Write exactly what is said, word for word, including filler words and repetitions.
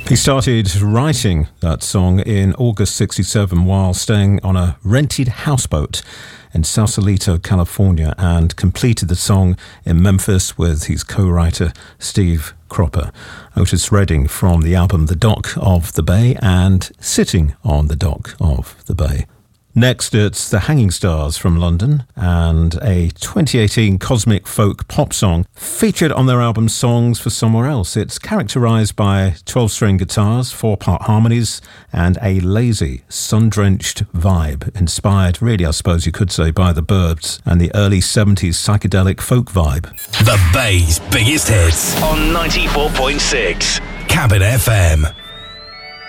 He started writing that song in August sixty-seven while staying on a rented houseboat in Sausalito, California, and completed the song in Memphis with his co-writer Steve Cropper. Otis Redding from the album The Dock of the Bay and Sitting on the Dock of the Bay. Next, it's the Hanging Stars from London and a twenty eighteen cosmic folk pop song featured on their album Songs for Somewhere Else. It's characterised by twelve-string guitars, four-part harmonies, and a lazy, sun-drenched vibe, inspired, really, I suppose you could say, by the Byrds and the early seventies psychedelic folk vibe. The Bay's biggest hits on ninety-four point six Cabin F M.